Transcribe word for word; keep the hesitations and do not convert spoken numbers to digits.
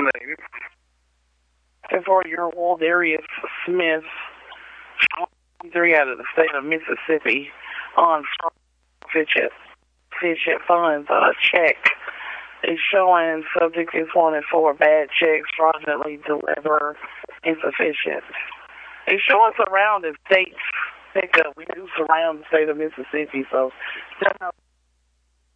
name. fifty-four-year-old Darius Smith, three out of the state of Mississippi, on Fitchett, Fitchett Funds uh, check. It's showing subject is wanted for bad checks, fraudulently deliver, insufficient. It's showing surrounding states pickup. We do surround the state of Mississippi, so